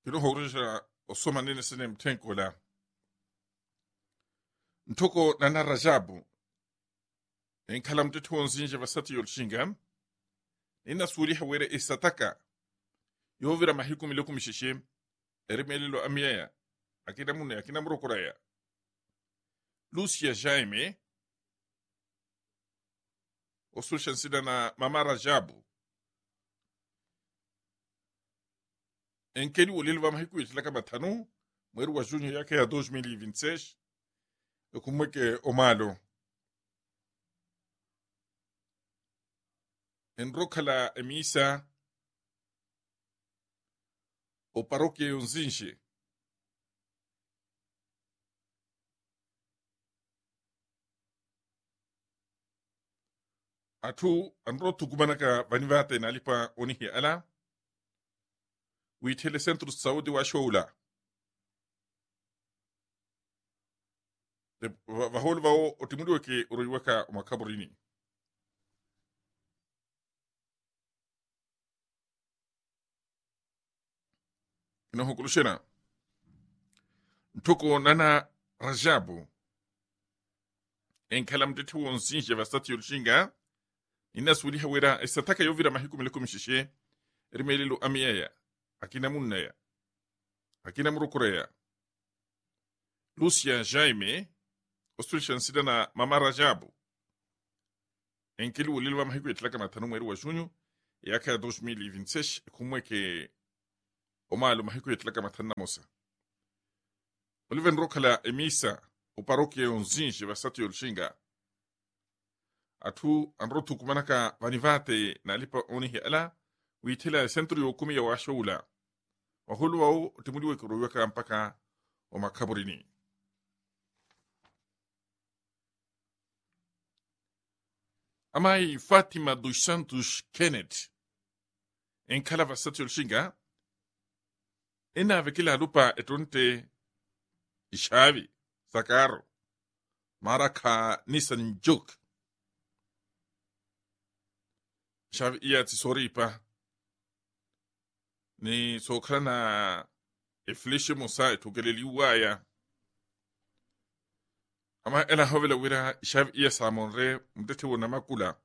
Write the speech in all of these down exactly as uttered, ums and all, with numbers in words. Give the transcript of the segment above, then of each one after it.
kino horisha osoma nene sene mtenko la ntoko nana rajabu en kala mtetu onzinje vasati yolshinga ina suri hawere isataka yovira mahiku miloku mishishe erimelilo amiyaya akina mune akina mrokoraya Lucia Jaime osusha sida na mama Rajabu enkeli wolilva mahiku itlaka matanu mweru wa junho yake ya dois mil e vinte e seis ekumweke omalo enrokala emisa o parokia yonzinje atu anro tukumanaka vanivate nalipa onihi ala witele centro saudi wa shoula vahol vao otimudi wake uroiwaka makaburini inahokulushena ntoko nana Rajabu en kalamdeti wonzinje vasati yolshinga ina suri hawera esataka yovira mahiku miliko mishishe rimelilo amiyaya akina munnaya akina mrukureya Lucia Jaime osulshan sida na mama Rajabu enkeli wolilwa mahiku itlaka matanu mweru wa junho yaka ya dois mil e vinte e seis kumweke omalo mahiku itlaka matana mosa Oliven rokala emisa o parokia onzinje vasati yolshinga atu anrotu kumanaka vanivate nalipa onihi ala witela centro yokumi ya washoula wahulu wao timudi wekuruyaka mpaka o makaburini amai Fatima dos Santos Kenneth en kala vasati yolshinga ina vekila lupa etonte ishavi sakaro maraka nisan joke shavi iya tisoripa ni sokrana eflishe musa etugeleli waya ama ela hovela wira shavi iya samonre mdete wona makula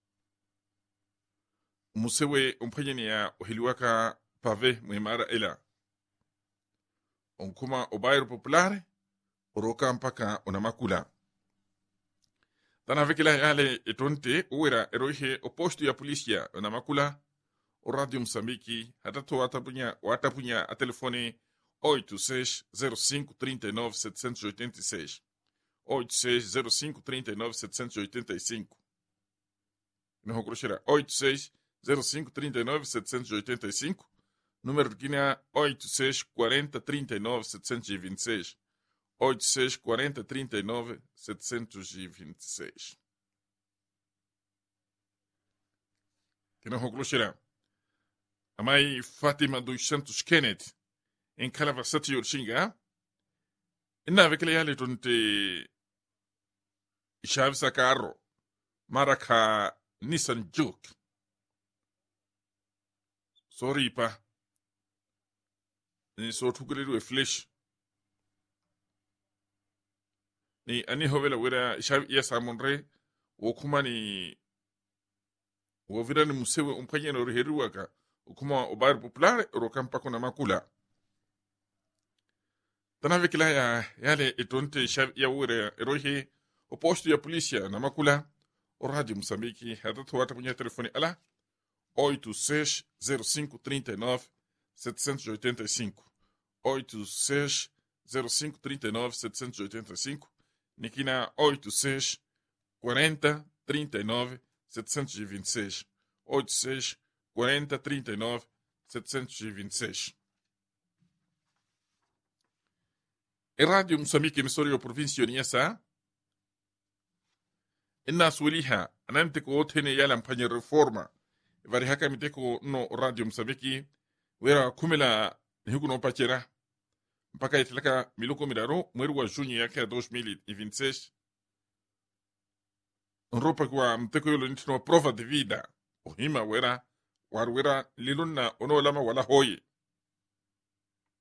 musewe umpanyeni ya ohiliwaka pave mwemara ela onkuma obairo populare oroka mpaka onamakula tana vekila yale etonte uwera eroihe oposto ya polisia onamakula o radio Msambiki hatato watapunya watapunya a telefone oito seis zero cinco trinta e nove setecentos e oitenta e seis oito seis zero cinco trinta e nove setecentos e oitenta e cinco no crochera oito seis zero cinco trinta e nove setecentos e oitenta e cinco número de Guiné oito seis quarenta trinta e nove setecentos e vinte e seis oito seis quarenta trinta e nove setecentos e vinte e seis que não concluirá a mãe Fátima dos Santos Kenneth em Calavasati Yorchinga e na vekele yale tonte Shavsa Carro Maraka Nissan Juke sorry pa ni so tukuriru e flesh ni ani hovela wira shav iya samonre wo kuma ni wo vira ni musewe umpanye no heruwaka kuma obar popular ro kampa kuna makula tana vekila ya yale etonte shav iya wira erohe o posto ya polícia na makula o radio Msambiki hatato wata punya telefone ala oito seis zero cinco trinta e nove setecentos e oitenta e cinco oito seis zero cinco trinta e nove setecentos e oitenta e cinco Nikina oito seis quarenta trinta e nove setecentos e vinte e seis oito seis quarenta trinta e nove setecentos e vinte e seis E radio Msambiki emissora ya província de Niassa ina suliha ananteko otene yala mpanye reforma vari haka miteko no radio Msambiki wera kumela hikuno pachera mpaka itlaka miluko midaro mweru wa junho yake ya dois mil e vinte e seis nropa kwa mteko yolo nitino prova de vida ohima wera warwera liluna ono lama wala hoye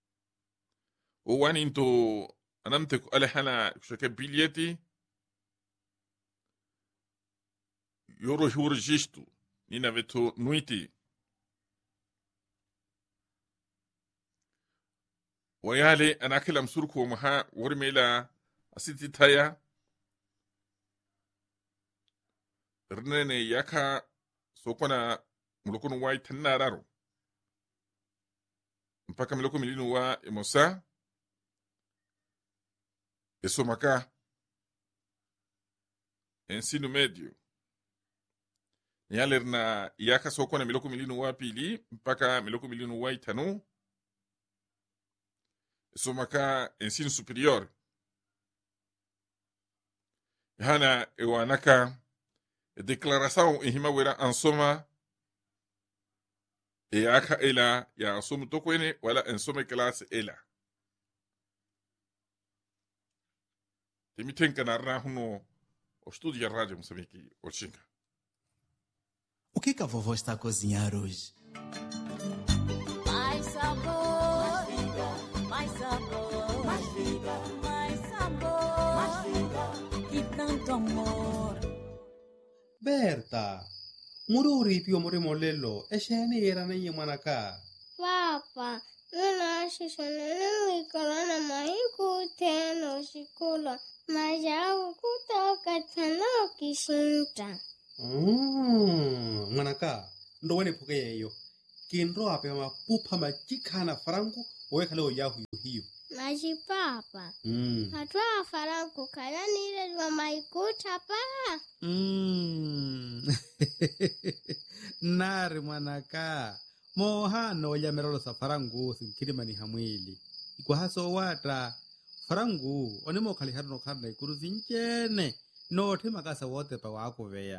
wani into anamte ku alhala kushaka biljeti yoro hurjistu nina veto nuiti wayale anakila msurku maha warmela asiti taya rnene yaka sokona mulukunu wai tanararo mpaka miloko milinu wa emosa esomaka ensino medio yalerna yaka sokona miloko milinu wa pili mpaka miloko milinu wa itanu esomaka ensino superior hana ewanaka declaração ihima wera ansoma e aka ela ya asomu tokwene wala ensome classe ela temitenka narra huno o estúdio de rádio Moçambique o Xinga. O que que a vovó está a cozinhar hoje? Mais sabor, mais vida, mais sabor, mais vida, mais sabor, mais vida e tanto amor. Berta, muru ripi o muri molelo, e shani era na yemanaka. Papa, nuna shishonene wikolana mahiku teno shikula, majawu kutoka tano kishinta. Mm, manaka, ndo wene puke yeyo. Kinro ape ma pupa majikana farangu, owe kale o yahu hiyo. Maji papa. Mm. Hatua farangu kaya nile wa maikuta pa. Mm. Nari mwanaka. Mohano ya merolo sa farangu sinkirima ni hamwili. Kwa haso wata. Farangu, onemo kaliharo no karna ikuru zinchene. No te makasa wote pa wako veya.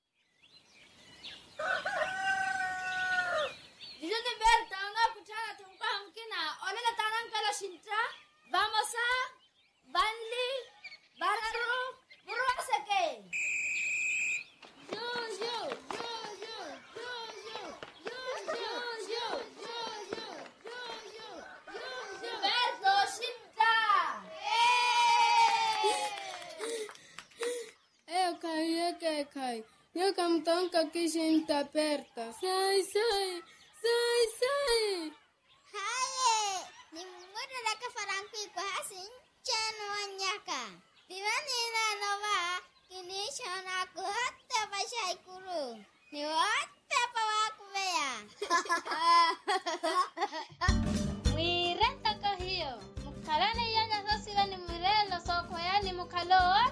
Dijoni Berta, una kuchana tumpa mkina. Onena tanang kala shintra. Vamos a Banli, Bararu, Burwasake. Yo, yo, yo, yo, yo, yo, yo, yo, yo, yo, yo, yo, yo, yo. Berto, shintra. Eu caí, eu que caí. Eu camtão que aqui gente aperta. Sai, sai, sai, sai. Haye, ni mmoja laka farangu kwa hasin chano wanyaka. Tirani na nova, kinisha na kuhata basha ikuru. Ni wata pa wakubea. Mwirenta kwa hiyo. Mukalane yana sosiwa ni mwirelo soko yani mukaloa.